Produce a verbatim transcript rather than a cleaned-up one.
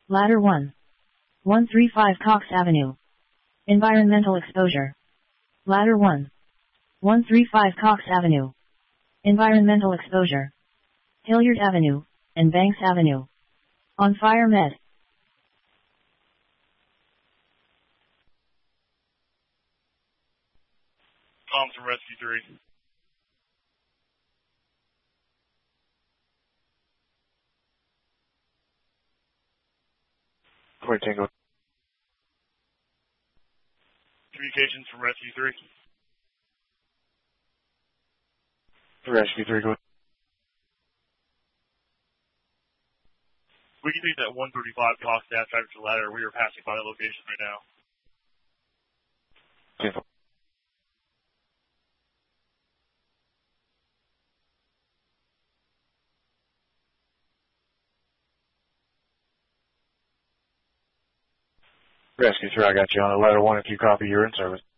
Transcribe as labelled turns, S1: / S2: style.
S1: Ladder one. one thirty-five Cox Avenue. Environmental exposure. Ladder one. one thirty-five Cox Avenue. Environmental exposure. Hilliard Avenue, and Banks Avenue. On fire med.
S2: Comms from Rescue three.
S3: Corey Tango.
S2: Communications from Rescue three.
S3: Rescue three, go ahead.
S2: We can take that one thirty-five Cox staff traffic to the ladder. We are passing by the location right now.
S3: Tango. Rescue three, I got you on the ladder one if you copy, you're in service.